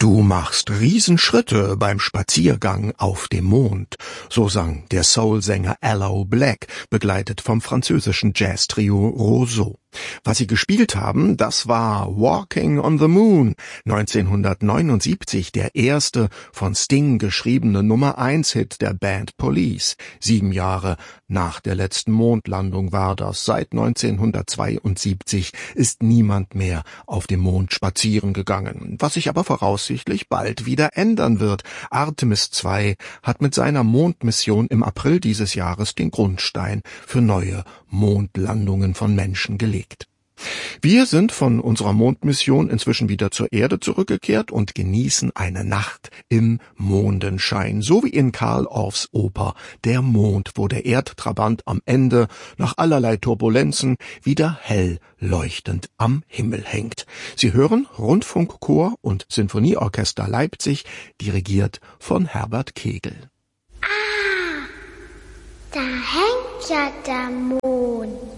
Du machst Riesenschritte beim Spaziergang auf dem Mond, so sang der Soul-Sänger Aloe Blacc, begleitet vom französischen Jazz-Trio Roseau. Was sie gespielt haben, das war Walking on the Moon, 1979 der erste von Sting geschriebene Nummer-1-Hit der Band Police. 7 Jahre nach der letzten Mondlandung war das. Seit 1972 ist niemand mehr auf dem Mond spazieren gegangen, was sich aber voraussichtlich bald wieder ändern wird. Artemis II hat mit seiner Mondmission im April dieses Jahres den Grundstein für neue Mondlandungen von Menschen gelegt. Wir sind von unserer Mondmission inzwischen wieder zur Erde zurückgekehrt und genießen eine Nacht im Mondenschein, so wie in Carl Orffs Oper Der Mond, wo der Erdtrabant am Ende nach allerlei Turbulenzen wieder hell leuchtend am Himmel hängt. Sie hören Rundfunkchor und Sinfonieorchester Leipzig, dirigiert von Herbert Kegel. Ah, da hängt ja der Mond.